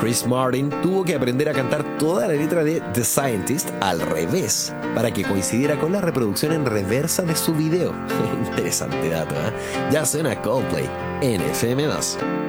Chris Martin tuvo que aprender a cantar toda la letra de The Scientist al revés para que coincidiera con la reproducción en reversa de su video. Interesante dato, ¿eh? Ya suena Coldplay en FM2.